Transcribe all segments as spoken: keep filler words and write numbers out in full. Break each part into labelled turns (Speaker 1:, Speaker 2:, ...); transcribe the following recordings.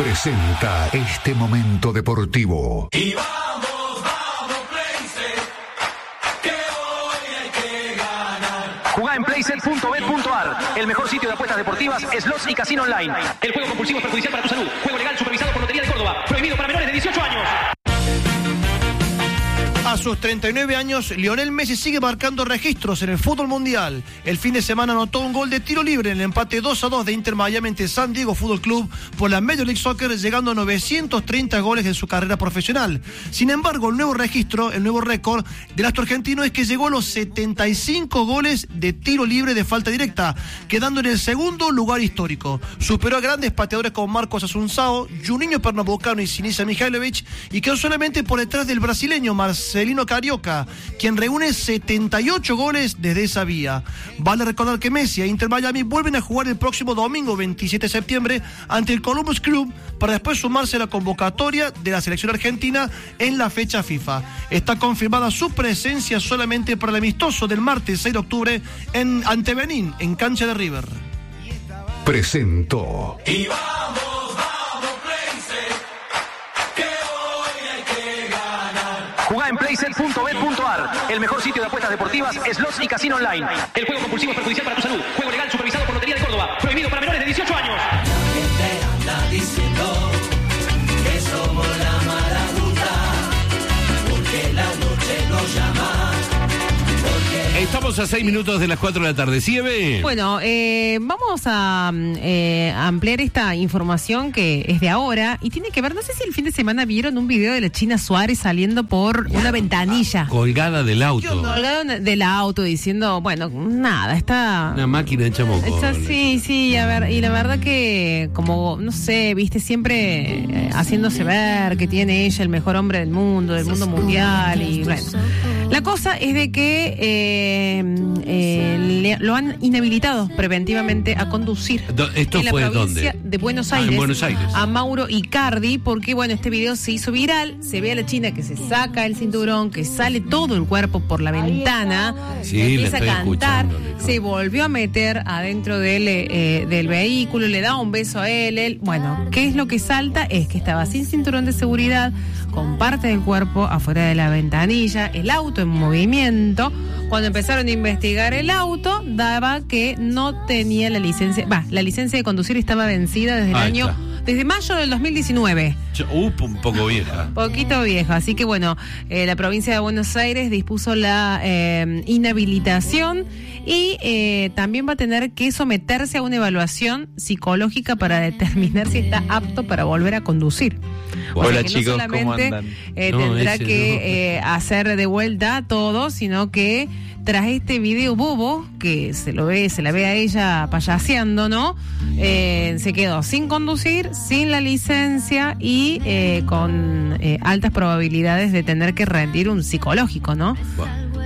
Speaker 1: presenta este momento deportivo.
Speaker 2: Y vamos, vamos, Playset, que hoy hay que ganar.
Speaker 3: Jugá en playset punto bet punto ar, el mejor sitio de apuestas deportivas, slots y casino online. El juego compulsivo es perjudicial para tu salud. Juego legal supervisado por Lotería de Córdoba. Prohibido para menores de dieciocho años.
Speaker 4: A sus treinta y nueve años, Lionel Messi sigue marcando registros en el fútbol mundial. El fin de semana anotó un gol de tiro libre en el empate dos a dos de Inter Miami ante San Diego Fútbol Club por la Major League Soccer, llegando a novecientos treinta goles en su carrera profesional. Sin embargo, el nuevo registro, el nuevo récord del astro argentino es que llegó a los setenta y cinco goles de tiro libre de falta directa, quedando en el segundo lugar histórico. Superó a grandes pateadores como Marcos Assunção, Juninho Pernambucano y Sinisa Mihajlovic, y quedó solamente por detrás del brasileño Marcelo Marcelino Carioca, quien reúne setenta y ocho goles desde esa vía. Vale recordar que Messi e Inter Miami vuelven a jugar el próximo domingo veintisiete de septiembre ante el Columbus Crew para después sumarse a la convocatoria de la selección argentina en la fecha FIFA. Está confirmada su presencia solamente para el amistoso del martes seis de octubre en, ante Benín, en cancha de River.
Speaker 1: Presentó.
Speaker 2: Y vamos.
Speaker 3: Jugá en playset punto bet punto ar, el mejor sitio de apuestas deportivas, slots y casino online. El juego compulsivo es perjudicial para tu salud. Juego legal supervisado por Lotería de Córdoba. Prohibido para menores de dieciocho años.
Speaker 2: La gente anda diciendo que somos la mala ruta, porque la noche nos llama.
Speaker 5: Estamos a seis minutos de las cuatro de la tarde. ¿Sí, Eve?
Speaker 6: Bueno, eh, vamos a eh, ampliar esta información que es de ahora y tiene que ver, no sé si el fin de semana vieron un video de la China Suárez saliendo por una ventanilla.
Speaker 5: Colgada del auto.
Speaker 6: Colgada del auto diciendo, bueno, nada, está...
Speaker 5: Una máquina de chamoco.
Speaker 6: Está, sí, sí, a ver, y la verdad que como, no sé, viste, siempre eh, haciéndose ver que tiene ella el mejor hombre del mundo, del mundo mundial y bueno. La cosa es de que... Eh, Eh, eh, le, lo han inhabilitado preventivamente a conducir.
Speaker 5: ¿Esto
Speaker 6: en la
Speaker 5: fue
Speaker 6: provincia
Speaker 5: dónde?
Speaker 6: de Buenos
Speaker 5: Ah,
Speaker 6: Aires,
Speaker 5: en Buenos Aires.
Speaker 6: A Mauro Icardi, porque bueno, este video se hizo viral, se ve a la China que se saca el cinturón, que sale todo el cuerpo por la ventana,
Speaker 5: sí,
Speaker 6: empieza a cantar,
Speaker 5: ¿no?
Speaker 6: se volvió a meter adentro del, eh, del vehículo, le da un beso a él, él, bueno, ¿qué es lo que salta? Es que estaba sin cinturón de seguridad, con parte del cuerpo afuera de la ventanilla, el auto en movimiento. Cuando empezaron a investigar el auto, daba que no tenía la licencia, va, la licencia de conducir estaba vencida desde el
Speaker 5: Ahí
Speaker 6: año,
Speaker 5: está.
Speaker 6: desde mayo del dos mil diecinueve.
Speaker 5: Uh, un poco vieja.
Speaker 6: Poquito vieja, así que bueno, eh, la provincia de Buenos Aires dispuso la eh, inhabilitación y eh, también va a tener que someterse a una evaluación psicológica para determinar si está apto para volver a conducir. O
Speaker 7: Hola
Speaker 6: sea que
Speaker 7: chicos,
Speaker 6: no solamente,
Speaker 7: ¿cómo andan?
Speaker 6: Eh,
Speaker 5: No,
Speaker 6: tendrá
Speaker 5: ese
Speaker 6: que
Speaker 5: no.
Speaker 6: eh, hacer de vuelta todo, sino que tras este video bobo, que se lo ve, se la ve a ella payaseando, ¿no? Eh, se quedó sin conducir, sin la licencia y eh, con eh, altas probabilidades de tener que rendir un psicológico, ¿no?
Speaker 5: Bueno,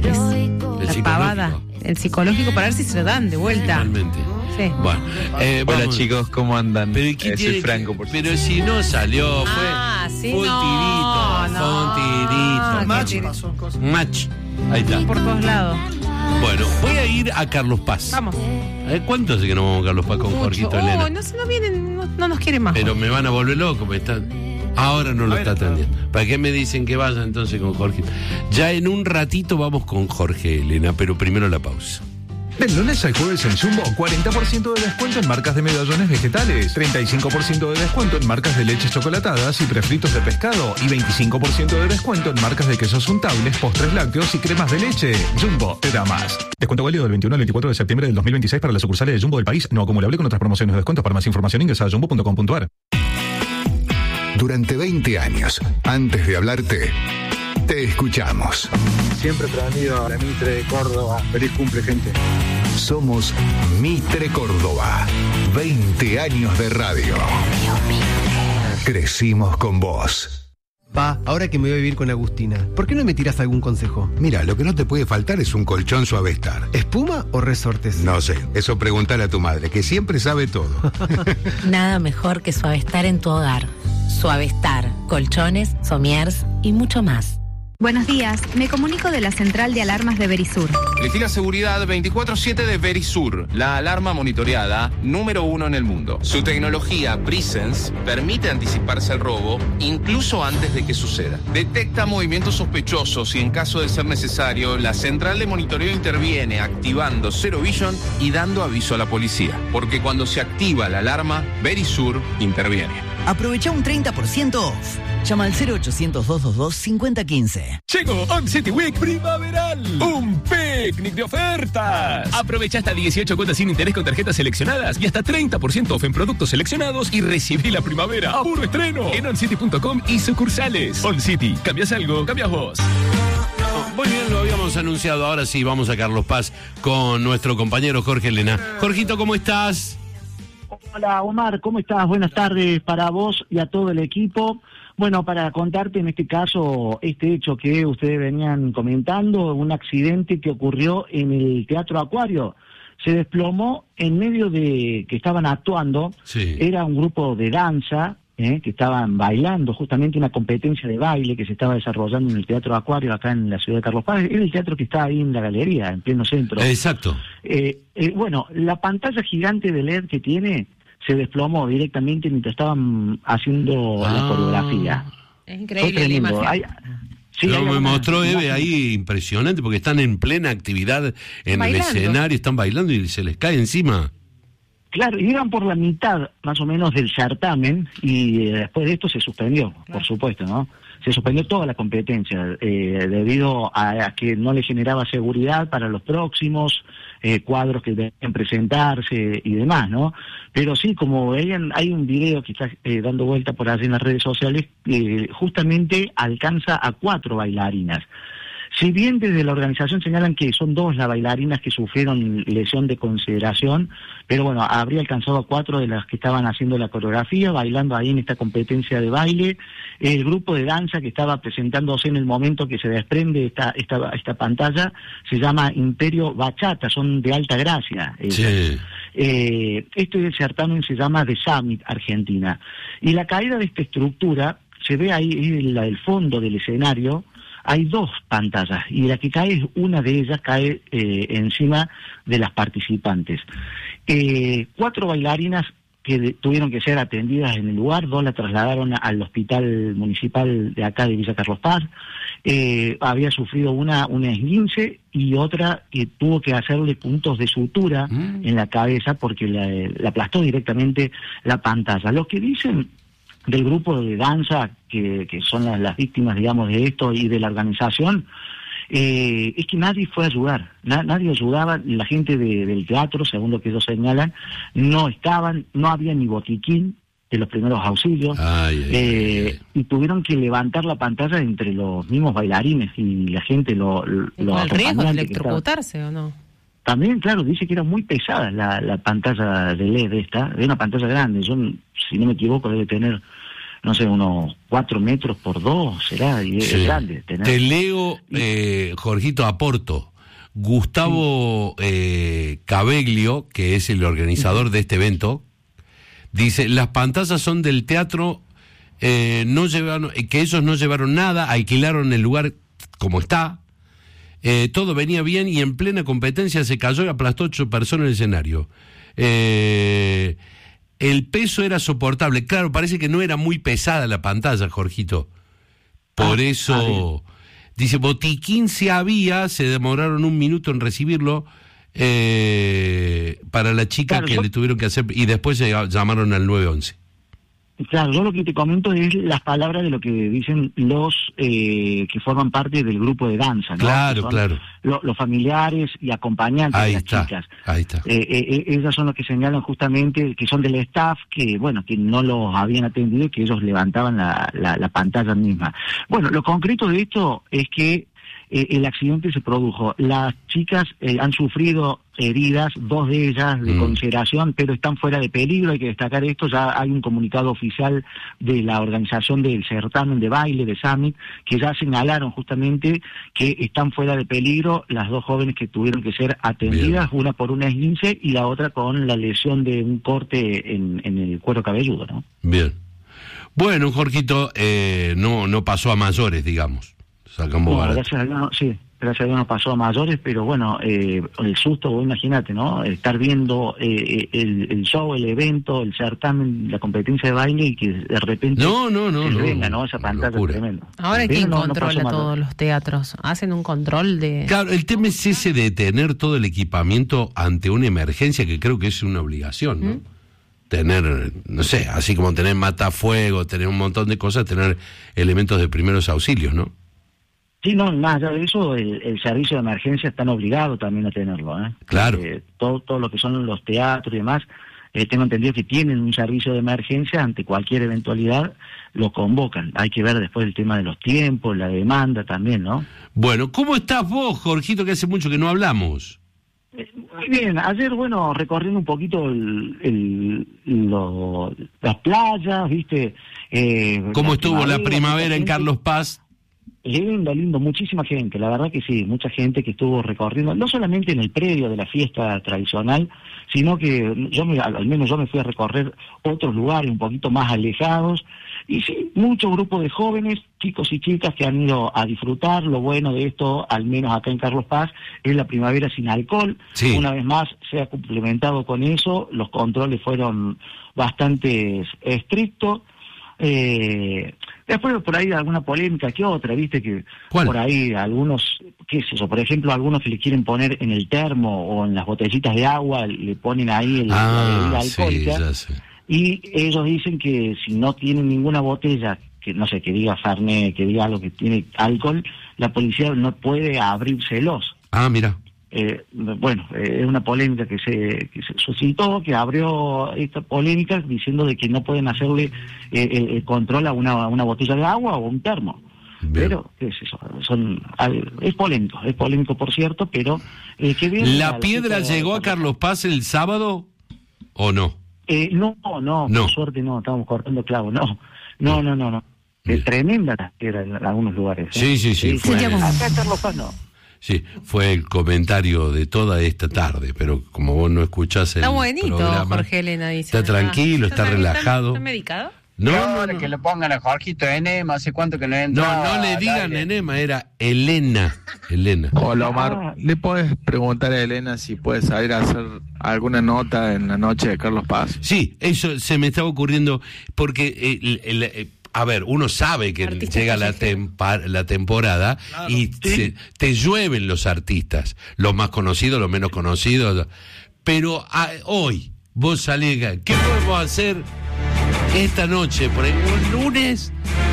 Speaker 6: Es la pavada. El psicológico para ver si se lo dan de vuelta.
Speaker 5: Realmente.
Speaker 6: Sí.
Speaker 5: Bueno, eh,
Speaker 7: Hola
Speaker 5: vamos.
Speaker 7: chicos, ¿cómo andan?
Speaker 5: Pero, ¿y qué
Speaker 7: Eh,
Speaker 5: tiene
Speaker 7: soy
Speaker 5: que-
Speaker 7: Franco, por
Speaker 5: pero si no salió, fue,
Speaker 6: Ah, sí,
Speaker 5: fue un
Speaker 6: no,
Speaker 5: tirito, fue un
Speaker 6: no.
Speaker 5: tirito.
Speaker 6: Qué
Speaker 4: Match
Speaker 6: tir-
Speaker 4: pasó cosas.
Speaker 5: Match. Ahí está.
Speaker 6: Por todos lados.
Speaker 5: Bueno, voy a ir a Carlos Paz.
Speaker 6: Vamos.
Speaker 5: Eh, ¿Cuánto hace que no vamos a Carlos Paz con
Speaker 6: Mucho.
Speaker 5: Jorgito
Speaker 6: Oh,
Speaker 5: Elena?
Speaker 6: no se nos vienen, no, no nos quiere más.
Speaker 5: Pero me van a volver loco, me están... Ahora no lo
Speaker 4: A ver,
Speaker 5: está atendiendo. ¿Para qué me dicen que vaya entonces con Jorge? Ya en un ratito vamos con Jorge Elena, pero primero la pausa.
Speaker 8: Del lunes al jueves en Jumbo, cuarenta por ciento de descuento en marcas de medallones vegetales, treinta y cinco por ciento de descuento en marcas de leches chocolatadas y prefritos de pescado y veinticinco por ciento de descuento en marcas de quesos untables, postres lácteos y cremas de leche. Jumbo te da más. Descuento válido del veintiuno al veinticuatro de septiembre del dos mil veintiséis para las sucursales de Jumbo del país, no acumulable con otras promociones de descuento. Para más información ingresa a jumbo punto com punto ar.
Speaker 1: Durante veinte años, antes de hablarte, te escuchamos.
Speaker 9: Siempre prendido a la Mitre de Córdoba. Feliz cumple, gente.
Speaker 1: Somos Mitre Córdoba. veinte años de radio. Crecimos con vos.
Speaker 10: Pa, ahora que me voy a vivir con Agustina, ¿por qué no me tiras algún consejo?
Speaker 11: Mira, lo que no te puede faltar es un colchón Suavestar.
Speaker 10: ¿Espuma o resortes?
Speaker 11: No sé, eso preguntale a tu madre, que siempre sabe todo.
Speaker 12: Nada mejor que Suavestar en tu hogar. Suavestar, colchones, somiers y mucho más.
Speaker 7: Buenos días, me comunico de la central de alarmas de Verisur.
Speaker 13: Vigila seguridad veinticuatro siete de Verisur, la alarma monitoreada número uno en el mundo. Su tecnología Presence permite anticiparse al robo incluso antes de que suceda. Detecta movimientos sospechosos y en caso de ser necesario, la central de monitoreo interviene activando Zero Vision y dando aviso a la policía. Porque cuando se activa la alarma, Verisur interviene.
Speaker 14: Aprovecha un treinta por ciento off. Llama al cero ochocientos, doscientos veintidós, cincuenta quince.
Speaker 15: Llegó On City Week primaveral. Un picnic de ofertas. Aprovecha hasta dieciocho cuotas sin interés con tarjetas seleccionadas y hasta treinta por ciento off en productos seleccionados y recibí la primavera a puro estreno en on city punto com y sucursales. On City, cambias algo, cambias vos.
Speaker 5: Muy bien, lo habíamos anunciado. Ahora sí, vamos a Carlos Paz con nuestro compañero Jorge Elena. Jorgito, ¿cómo estás?
Speaker 16: Hola Omar, ¿cómo estás? Buenas tardes para vos y a todo el equipo. Bueno, para contarte en este caso, este hecho que ustedes venían comentando, un accidente que ocurrió en el Teatro Acuario. Se desplomó en medio de que estaban actuando, sí. Era un grupo de danza, eh, que estaban bailando, justamente una competencia de baile que se estaba desarrollando en el Teatro Acuario, acá en la ciudad de Carlos Paz. Era el teatro que está ahí en la galería, en pleno centro.
Speaker 5: Exacto.
Speaker 16: Eh, eh, bueno, la pantalla gigante de L E D que tiene se desplomó directamente mientras estaban haciendo ah. la coreografía.
Speaker 6: Es increíble la imagen.
Speaker 16: Hay, sí,
Speaker 5: Pero
Speaker 16: hay
Speaker 5: me
Speaker 16: una,
Speaker 5: mostró
Speaker 16: una,
Speaker 5: Eve ahí impresionante porque están en plena actividad en bailando. El escenario, están bailando y se les cae encima.
Speaker 16: Claro, iban por la mitad más o menos del certamen y eh, después de esto se suspendió, claro. Por supuesto, ¿no? Se suspendió toda la competencia eh, debido a, a que no le generaba seguridad para los próximos eh, cuadros que deben presentarse y demás, ¿no? Pero sí, como veían, hay un video que está eh, dando vuelta por allí en las redes sociales que eh, justamente alcanza a cuatro bailarinas. Si bien desde la organización señalan que son dos las bailarinas que sufrieron lesión de consideración, pero bueno, habría alcanzado a cuatro de las que estaban haciendo la coreografía, bailando ahí en esta competencia de baile. El grupo de danza que estaba presentándose en el momento que se desprende esta esta, esta pantalla se llama Imperio Bachata, son de alta gracia.
Speaker 5: Sí.
Speaker 16: Eh, este certamen se llama The Summit Argentina. Y la caída de esta estructura, se ve ahí en la, el fondo del escenario. Hay dos pantallas y la que cae, una de ellas cae eh, encima de las participantes. Eh, cuatro bailarinas que de, tuvieron que ser atendidas en el lugar, dos la trasladaron al hospital municipal de acá de Villa Carlos Paz. Eh, había sufrido una, una esguince y otra que tuvo que hacerle puntos de sutura mm. en la cabeza porque la, la aplastó directamente la pantalla. Lo que dicen del grupo de danza, que, que son las, las víctimas, digamos, de esto y de la organización, eh, es que nadie fue a ayudar, na, nadie ayudaba, la gente de, del teatro, según lo que ellos señalan, no estaban, no había ni botiquín de los primeros auxilios,
Speaker 5: ay, ay,
Speaker 16: eh,
Speaker 5: ay.
Speaker 16: y tuvieron que levantar la pantalla entre los mismos bailarines y la gente, lo, lo,
Speaker 6: ¿Con el riesgo de electrocutarse o no?
Speaker 16: También, claro, dice que era muy pesada la, la pantalla de L E D esta, de una pantalla grande, yo, si no me equivoco, debe tener, no sé, unos cuatro metros por dos, será, y sí. Es grande. Tener...
Speaker 5: Te leo, eh, Jorgito, aporto. Gustavo sí. eh, Cabeglio, que es el organizador sí. de este evento, dice, las pantallas son del teatro, eh, no llevaron, que ellos no llevaron nada, alquilaron el lugar como está, eh, todo venía bien y en plena competencia se cayó y aplastó ocho personas en el escenario. Eh, el peso era soportable. Claro, parece que no era muy pesada la pantalla, Jorgito. Por ah, eso, ah, dice, botiquín se había, se demoraron un minuto en recibirlo eh, para la chica claro, que yo... le tuvieron que hacer, y después se llamaron al nueve once.
Speaker 16: Claro, yo lo que te comento es las palabras de lo que dicen los eh, que forman parte del grupo de danza, ¿no?
Speaker 5: Claro, claro.
Speaker 16: Lo, los familiares y acompañantes
Speaker 5: ahí
Speaker 16: de las
Speaker 5: está,
Speaker 16: chicas.
Speaker 5: Ahí está.
Speaker 16: Eh, eh, ellas son los que señalan justamente que son del staff, que bueno, que no los habían atendido y que ellos levantaban la, la, la pantalla misma. Bueno, lo concreto de esto es que eh, el accidente se produjo. Las chicas eh, han sufrido heridas, dos de ellas de mm. consideración, pero están fuera de peligro, hay que destacar esto, ya hay un comunicado oficial de la organización del certamen de baile, de Summit, que ya señalaron justamente que están fuera de peligro las dos jóvenes que tuvieron que ser atendidas, bien. Una por una esguince y la otra con la lesión de un corte en, en el cuero cabelludo, ¿no?
Speaker 5: Bien. Bueno, Jorgito, eh, no, no pasó a mayores, digamos. sacamos
Speaker 16: No,
Speaker 5: barato.
Speaker 16: gracias a Dios, no, sí, gracias a Dios no pasó a mayores, pero bueno, eh, el susto, vos imagínate, ¿no? Estar viendo eh, el, el show, el evento, el certamen, la competencia de baile y que de repente
Speaker 5: No, no, no,
Speaker 16: se
Speaker 5: no,
Speaker 16: venga, ¿no? Esa pantalla tremenda.
Speaker 6: Ahora,
Speaker 16: Pero
Speaker 6: ¿quién
Speaker 16: no- no
Speaker 6: controla
Speaker 16: pasó a mayores.
Speaker 6: todos los teatros? ¿Hacen un control de...?
Speaker 5: Claro, el tema es ese de tener todo el equipamiento ante una emergencia, que creo que es una obligación, ¿no?
Speaker 6: ¿Mm?
Speaker 5: Tener, no sé, así como tener matafuego, tener un montón de cosas, tener elementos de primeros auxilios, ¿no?
Speaker 16: Sí, no, más allá de eso, el, el servicio de emergencia están obligados también a tenerlo, ¿eh?
Speaker 5: Claro.
Speaker 16: Eh, todo, todo lo que son los teatros y demás, eh, tengo entendido que tienen un servicio de emergencia ante cualquier eventualidad, lo convocan. Hay que ver después el tema de los tiempos, la demanda también, ¿no?
Speaker 5: Bueno, ¿cómo estás vos, Jorgito, que hace mucho que no hablamos?
Speaker 16: Muy bien, ayer, bueno, recorriendo un poquito el, el, lo- las playas, ¿viste? Eh,
Speaker 5: ¿Cómo
Speaker 16: la
Speaker 5: estuvo la
Speaker 16: primavera,
Speaker 5: primavera en
Speaker 16: mucha gente.
Speaker 5: Carlos Paz?
Speaker 16: Lindo, lindo, muchísima gente, la verdad que sí, mucha gente que estuvo recorriendo, no solamente en el predio de la fiesta tradicional, sino que yo me, al menos yo me fui a recorrer otros lugares un poquito más alejados, y sí, mucho grupo de jóvenes, chicos y chicas que han ido a disfrutar. Lo bueno de esto, al menos acá en Carlos Paz, es la primavera sin alcohol.
Speaker 5: Sí.
Speaker 16: Una vez más se ha complementado con eso, los controles fueron bastante estrictos. Eh, después por ahí alguna polémica que otra, viste que
Speaker 5: ¿Cuál?
Speaker 16: por ahí algunos, qué es eso, por ejemplo, algunos que le quieren poner en el termo o en las botellitas de agua, le ponen ahí el, la bebida
Speaker 5: Ah, sí,
Speaker 16: alcohólica,
Speaker 5: ya sé.
Speaker 16: y ellos dicen que si no tienen ninguna botella, que no sé, que diga Fernet, que diga algo que tiene alcohol, la policía no puede abrírselos.
Speaker 5: Ah, mira.
Speaker 16: Eh, bueno, eh, es una polémica que se, que se suscitó, que abrió esta polémica diciendo de que no pueden hacerle eh, el, el control a una, a una botella de agua o un termo. Pero, ¿qué es eso? Son, al- es polémico, es polémico por cierto, pero... Eh, que bien,
Speaker 5: ¿La
Speaker 16: la
Speaker 5: piedra
Speaker 16: fiesta-
Speaker 5: llegó a Carlos Paz el sábado o no?
Speaker 16: Eh, no, no,
Speaker 5: No.
Speaker 16: por suerte no, estamos cortando clavo, no, no, no, no, no. Es tremenda la piedra en algunos lugares. ¿eh?
Speaker 5: Sí, sí, sí, fue-
Speaker 16: Acá en Carlos Paz no.
Speaker 5: Sí, fue el comentario de toda esta tarde, pero como vos no escuchás el
Speaker 6: Está buenito,
Speaker 5: programa,
Speaker 6: Jorge Elena dice.
Speaker 5: está tranquilo, está relajado.
Speaker 6: ¿Está medicado?
Speaker 5: No,
Speaker 17: Y
Speaker 5: no,
Speaker 17: ahora
Speaker 5: no.
Speaker 17: que le pongan a Jorgito Enema, hace cuánto que no
Speaker 5: No,
Speaker 17: entra.
Speaker 5: no le
Speaker 17: al
Speaker 5: digan
Speaker 17: aire.
Speaker 5: Enema, era Elena. Elena.
Speaker 18: Hola Omar, ¿le puedes preguntar a Elena si puede salir a hacer alguna nota en la noche de Carlos Paz?
Speaker 5: Sí, eso se me estaba ocurriendo porque, eh, el- el- eh, a ver, uno sabe que
Speaker 6: Artista
Speaker 5: llega la, tempa- la temporada y se- te llueven los artistas, los más conocidos, los menos conocidos, pero ah, hoy vos salís, ¿qué podemos hacer esta noche, por ejemplo, un lunes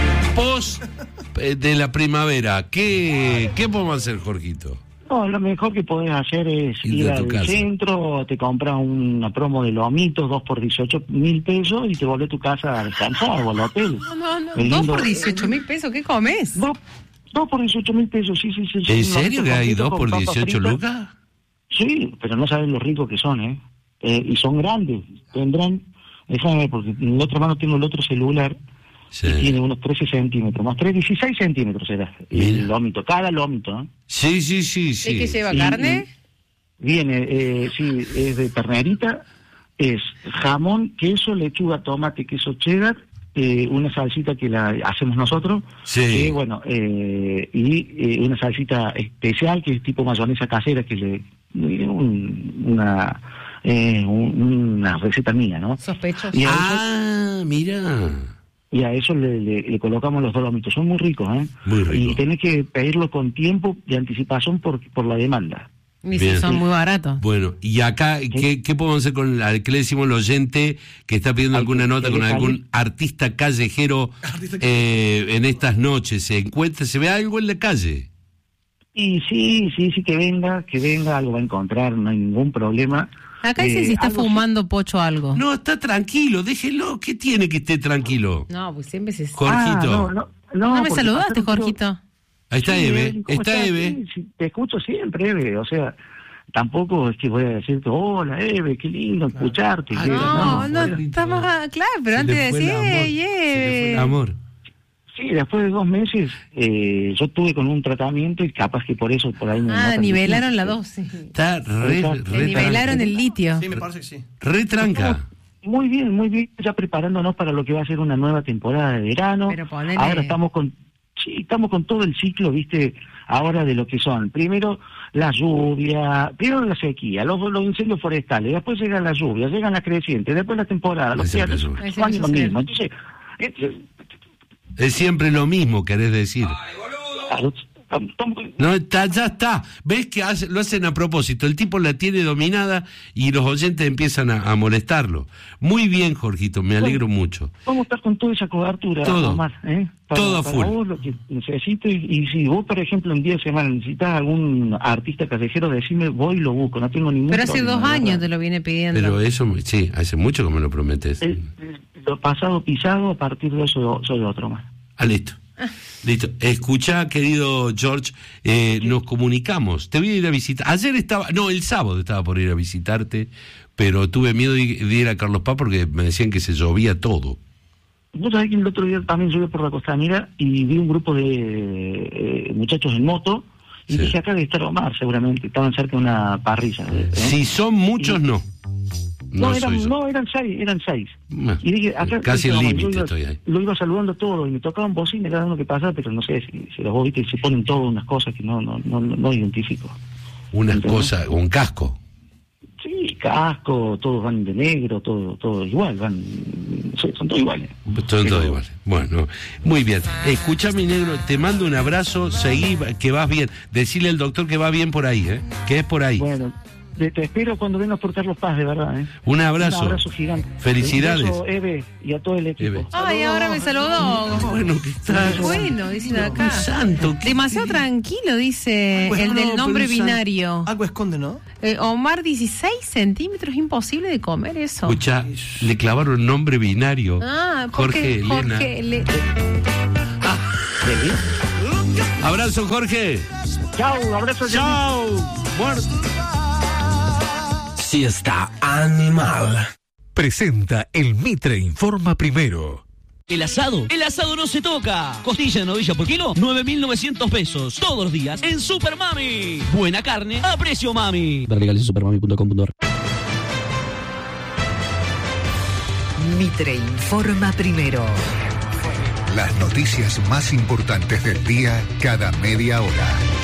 Speaker 5: post eh, de la primavera? ¿Qué, ¿Qué podemos hacer, Jorgito?
Speaker 16: No, lo mejor que podés hacer es
Speaker 5: Ir
Speaker 16: ir
Speaker 5: a tu
Speaker 16: al
Speaker 5: casa.
Speaker 16: centro, te compras una promo de lomitos, dos por dieciocho mil pesos y te volvés a tu casa a descansar o al hotel.
Speaker 6: No, no, no.
Speaker 16: El
Speaker 6: Dos
Speaker 16: lindo-
Speaker 6: por dieciocho mil pesos, ¿qué comes?
Speaker 16: Dos, dos por dieciocho mil pesos, sí, sí, sí. sí,
Speaker 5: ¿En
Speaker 16: un
Speaker 5: serio
Speaker 16: lomito
Speaker 5: que hay
Speaker 16: completo
Speaker 5: dos
Speaker 16: con
Speaker 5: por
Speaker 16: papas
Speaker 5: dieciocho
Speaker 16: fritas.
Speaker 5: lucas?
Speaker 16: Sí, pero no saben lo ricos que son, ¿eh? Eh, y son grandes, tendrán, déjame ver, porque en la otra mano tengo el otro celular,
Speaker 5: Sí.
Speaker 16: y tiene unos trece centímetros, más tres, dieciséis centímetros era el lómito, cada lómito, ¿no?
Speaker 5: Sí, sí, sí, sí.
Speaker 6: ¿Es que lleva
Speaker 16: Y-
Speaker 6: carne?
Speaker 16: Viene, eh, sí, es de ternerita, es jamón, queso, lechuga, tomate, queso cheddar, eh, una salsita que la hacemos nosotros,
Speaker 5: Sí.
Speaker 16: eh, bueno, eh, y eh, una salsita especial que es tipo mayonesa casera, que le un- una eh, un- una receta mía, ¿no?
Speaker 6: Sospechoso.
Speaker 16: Y a eso,
Speaker 5: Ah, mira.
Speaker 16: y a eso le, le- le colocamos los dos lomitos, son muy ricos, ¿eh?
Speaker 5: Muy rico.
Speaker 16: Y tenés que pedirlo con tiempo de anticipación por, por la demanda.
Speaker 6: Y si
Speaker 5: Bien.
Speaker 6: son muy baratos.
Speaker 5: Bueno, y acá, ¿qué, qué podemos hacer con el, qué le decimos al oyente que está pidiendo alguna nota con algún artista callejero eh, en estas noches? ¿Se encuentra, se ve algo en la calle?
Speaker 16: Y sí, sí, sí, que venga, que venga, algo va a encontrar, no hay ningún problema.
Speaker 6: Acá dicen
Speaker 16: Eh,
Speaker 6: si está
Speaker 16: algo sí-
Speaker 6: fumando pocho algo.
Speaker 5: No, está tranquilo, déjelo. ¿Qué tiene que esté tranquilo?
Speaker 6: No, pues siempre se...
Speaker 5: Jorgito.
Speaker 16: Ah, no, no, no,
Speaker 6: No me
Speaker 16: porque
Speaker 6: saludaste,
Speaker 16: pasaron-
Speaker 6: Jorgito.
Speaker 5: Ahí está
Speaker 16: Sí,
Speaker 5: Eve,
Speaker 16: Evelyn, ¿cómo
Speaker 5: está
Speaker 16: estás?
Speaker 5: Eve.
Speaker 16: Sí, sí, te escucho siempre, Eve, o sea, tampoco es que voy a decirte, hola, Eve, qué lindo escucharte.
Speaker 5: Ah,
Speaker 16: que-
Speaker 6: No, no,
Speaker 5: no,
Speaker 6: estamos... a- Claro, pero
Speaker 5: Se
Speaker 6: antes
Speaker 5: le
Speaker 6: de
Speaker 5: fue
Speaker 6: decir,
Speaker 5: el amor,
Speaker 6: "Ey,
Speaker 5: se le fue
Speaker 6: eh".
Speaker 5: el amor.
Speaker 16: Sí, después de dos meses, eh, yo estuve con un tratamiento y capaz que por eso por ahí me
Speaker 6: Ah,
Speaker 16: notan
Speaker 6: nivelaron
Speaker 16: distinto.
Speaker 6: la dosis.
Speaker 5: Está re,
Speaker 16: Exacto.
Speaker 5: re,
Speaker 6: Le nivelaron
Speaker 5: tranca.
Speaker 6: el litio.
Speaker 4: Sí, me parece que sí.
Speaker 5: Re tranca.
Speaker 16: Muy bien, muy bien, ya preparándonos para lo que va a ser una nueva temporada de verano.
Speaker 6: Pero ponele-
Speaker 16: Ahora estamos con... Sí, estamos con todo el ciclo, viste, ahora de lo que son. Primero la lluvia, primero la sequía, los, los incendios forestales, después llega la lluvia, llegan las crecientes, después la temporada, los teatros, son lo mismo. Entonces, eh,
Speaker 5: es siempre lo mismo, querés decir.
Speaker 16: claro,
Speaker 5: No, está, ya está. ¿Ves que hace, lo hacen a propósito? El tipo la tiene dominada y los oyentes empiezan a, a molestarlo. Muy bien, Jorgito, me alegro
Speaker 16: bueno,
Speaker 5: mucho.
Speaker 16: Vamos a estar con toda esa cobertura.
Speaker 5: Todo.
Speaker 16: Omar, ¿eh? Para,
Speaker 5: Todo
Speaker 16: para
Speaker 5: full.
Speaker 16: vos lo que necesites. Y si vos, por ejemplo, en diez semanas necesitas algún artista callejero, decime, voy y lo busco. No tengo ningún
Speaker 6: Pero hace
Speaker 16: problema,
Speaker 6: dos años
Speaker 16: ¿verdad?
Speaker 6: te lo viene pidiendo.
Speaker 5: Pero eso, sí, hace mucho que me lo prometes.
Speaker 16: El, lo pasado pisado, a partir de eso soy otro más.
Speaker 5: Ah, listo. Listo. Escuchá, querido George, eh, nos comunicamos. Te voy a ir a visitar. Ayer estaba, no, el sábado estaba por ir a visitarte, pero tuve miedo de, de ir a Carlos Paz porque me decían que se llovía todo.
Speaker 16: Vos sabés que el otro día también subí por la costanera y vi un grupo de eh, muchachos en moto y
Speaker 5: Sí.
Speaker 16: dije, acá debe estar Omar seguramente, estaban cerca de una parrilla. ¿eh?
Speaker 5: Si son muchos, no.
Speaker 16: No,
Speaker 5: No
Speaker 16: eran,
Speaker 5: soy yo.
Speaker 16: no, eran seis, eran seis.
Speaker 5: Bueno,
Speaker 16: Y dije, acá
Speaker 5: casi el
Speaker 16: yo
Speaker 5: límite
Speaker 16: iba-
Speaker 5: estoy ahí.
Speaker 16: Lo iba saludando todo y me tocaban bocina cada uno que pasaba, pero no sé si, si los vos viste, se ponen todas unas cosas que no, no, no, no identifico.
Speaker 5: Unas
Speaker 16: ¿Entendés?
Speaker 5: cosas, un casco.
Speaker 16: Sí, casco, todos van de negro, todo, todo igual, van, son son todos iguales.
Speaker 5: Son todos iguales. Bueno, muy bien. Escúchame, negro, te mando un abrazo, seguí, que vas bien. Decirle al doctor que va bien por ahí, ¿eh? Que es por ahí.
Speaker 16: Bueno, te, te espero cuando vengas por Carlos Paz, de verdad, ¿eh?
Speaker 5: Un abrazo.
Speaker 16: Un abrazo gigante.
Speaker 5: Felicidades.
Speaker 16: Un beso, Eve, y a todo el equipo.
Speaker 5: Eve.
Speaker 6: Ay, ahora me saludó.
Speaker 5: Bueno, ¿qué tal?
Speaker 6: Bueno, dicen acá.
Speaker 5: Santo.
Speaker 6: Demasiado tranquilo, dice
Speaker 4: Pues
Speaker 6: el
Speaker 4: no,
Speaker 6: del
Speaker 4: pero
Speaker 6: nombre
Speaker 4: un san-
Speaker 6: binario.
Speaker 4: Algo esconde, ¿no?
Speaker 6: Eh, Omar, dieciséis centímetros, imposible de comer eso.
Speaker 5: Escucha, le clavaron nombre binario.
Speaker 6: Ah,
Speaker 5: Jorge,
Speaker 6: porque
Speaker 5: Elena.
Speaker 6: Jorge Le-
Speaker 5: Abrazo, Jorge.
Speaker 16: Chao, abrazo.
Speaker 5: Chao. Muerto.
Speaker 19: Siesta Animal.
Speaker 8: Presenta el Mitre Informa Primero.
Speaker 20: El asado, el asado no se toca. Costilla de novilla por kilo, nueve mil novecientos pesos. Todos los días en Super Mami. Buena carne a precio mami.
Speaker 19: Ver legales en supermami punto com punto ar.
Speaker 14: Mitre Informa Primero.
Speaker 1: Las noticias más importantes del día cada media hora.